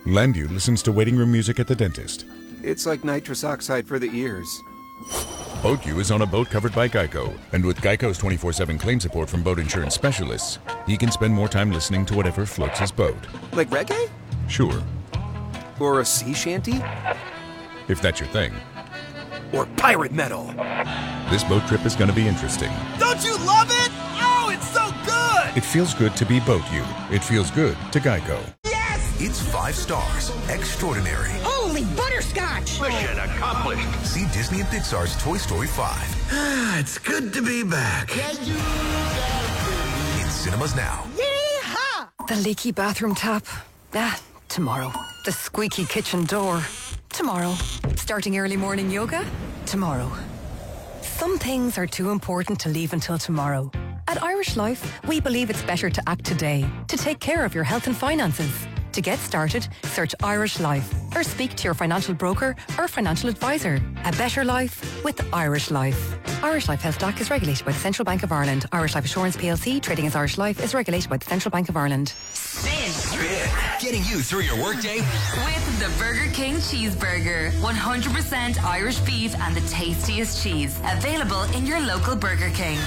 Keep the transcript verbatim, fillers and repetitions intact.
Landu listens to waiting room music at the dentist. It's like nitrous oxide for the ears. BoatU is on a boat covered by Geico, and with Geico's twenty-four seven claim support from boat insurance specialists, he can spend more time listening to whatever floats his boat. Like reggae? Sure, Or a sea shanty? if that's your thing. Or pirate metal? This boat trip is going to be interesting. Don't you love it? Oh, it's so good! It feels good to be BoatU. It feels good to Geico. It's five stars. Extraordinary. Holy butterscotch! Mission accomplished. See Disney and Pixar's Toy Story five. It's good to be back. In cinemas now. Yeehaw! The leaky bathroom tap. Ah, tomorrow. The squeaky kitchen door. Tomorrow. Starting early morning yoga. Tomorrow. Some things are too important to leave until tomorrow. At Irish Life, we believe it's better to act today, to take care of your health and finances. To get started, search Irish Life or speak to your financial broker or financial advisor. A better life with Irish Life. Irish Life Health D A C is regulated by the Central Bank of Ireland. Irish Life Assurance P L C, trading as Irish Life, is regulated by the Central Bank of Ireland. Spin. Spin. Getting you through your workday. With the Burger King Cheeseburger. one hundred percent Irish beef and the tastiest cheese. Available in your local Burger King.